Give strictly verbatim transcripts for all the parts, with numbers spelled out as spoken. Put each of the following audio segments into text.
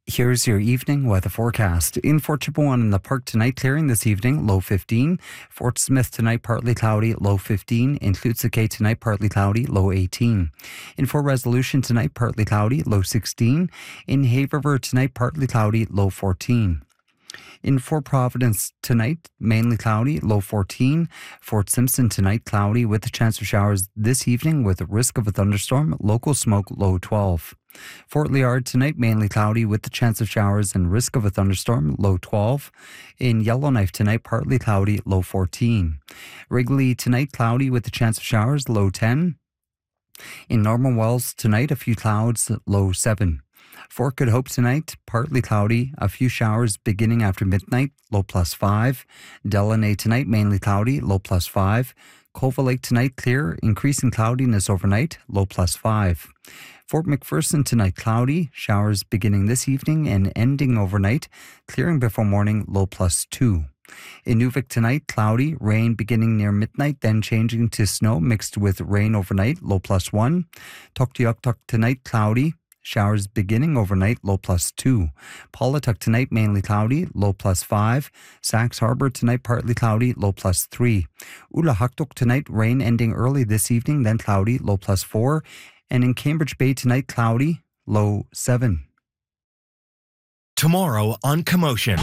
Here's your evening weather forecast. In Fort Chipewyan in the Park tonight, clearing this evening, low fifteen. Fort Smith tonight, partly cloudy, low fifteen. In Tlutsa tonight, partly cloudy, low eighteen. In Fort Resolution tonight, partly cloudy, low sixteen. In Haverford tonight, partly cloudy, low fourteen. In Fort Providence tonight, mainly cloudy, low fourteen. Fort Simpson tonight, cloudy with a chance of showers this evening with a risk of a thunderstorm, local smoke, low twelve. Fort Liard tonight, mainly cloudy with the chance of showers and risk of a thunderstorm, low twelve. In Yellowknife tonight, partly cloudy, low fourteen. Wrigley tonight, cloudy with the chance of showers, low ten. In Norman Wells tonight, a few clouds, low seven. Fort Good Hope tonight, partly cloudy, a few showers beginning after midnight, low plus five. Delaney tonight, mainly cloudy, low plus five. Cova Lake tonight, clear, increasing cloudiness overnight, low plus five. Fort McPherson tonight, cloudy, showers beginning this evening and ending overnight, clearing before morning, low plus two. In Nuvik tonight, cloudy, rain beginning near midnight, then changing to snow mixed with rain overnight, low plus one. Tuktoyaktuk tonight, cloudy, showers beginning overnight, low plus two. Paulatuk tonight, mainly cloudy, low plus five. Sax Harbor tonight, partly cloudy, low plus three. Ulahaktuk tonight, rain ending early this evening, then cloudy, low plus four. And in Cambridge Bay tonight, cloudy, low seven. Tomorrow on Commotion.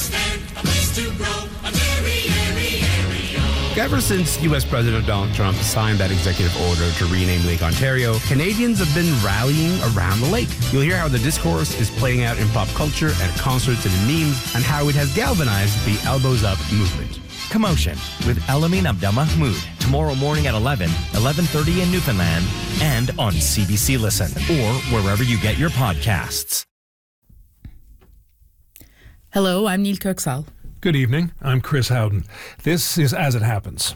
Ever since U S President Donald Trump signed that executive order to rename Lake Ontario, Canadians have been rallying around the lake. You'll hear how the discourse is playing out in pop culture, at concerts and in memes, and how it has galvanized the Elbows Up movement. Commotion with Elamin Abdel Mahmoud. Tomorrow morning at eleven, eleven thirty in Newfoundland, and on C B C Listen, or wherever you get your podcasts. Hello, I'm Neil Kirksall. Good evening, I'm Chris Howden. This is As It Happens.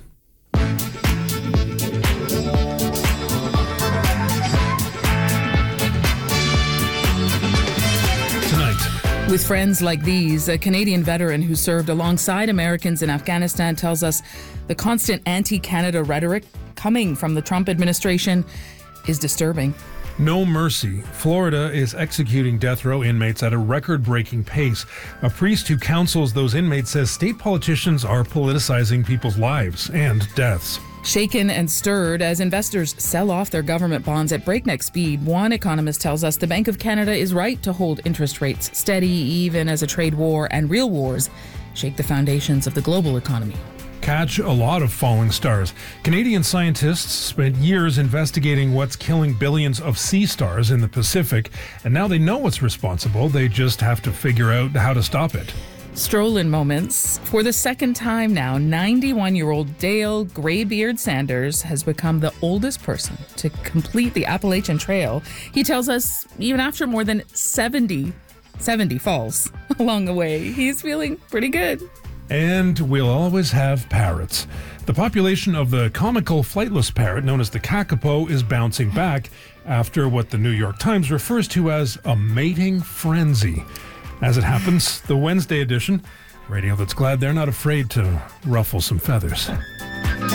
Tonight. With friends like these, a Canadian veteran who served alongside Americans in Afghanistan tells us the constant anti-Canada rhetoric coming from the Trump administration is disturbing. No mercy. Florida is executing death row inmates at a record-breaking pace. A priest who counsels those inmates says state politicians are politicizing people's lives and deaths. Shaken and stirred as investors sell off their government bonds at breakneck speed, one economist tells us the Bank of Canada is right to hold interest rates steady even as a trade war and real wars shake the foundations of the global economy. Catch a lot of falling stars. Canadian scientists spent years investigating what's killing billions of sea stars in the Pacific, and now they know what's responsible. They just have to figure out how to stop it. Stroll-in moments. For the second time now, ninety-one-year-old Dale Greybeard Sanders has become the oldest person to complete the Appalachian Trail. He tells us even after more than seventy, seventy falls along the way, he's feeling pretty good. And we'll always have parrots. The population of the comical flightless parrot known as the kakapo is bouncing back after what the New York Times refers to as a mating frenzy. As it happens, the Wednesday edition, radio that's glad they're not afraid to ruffle some feathers.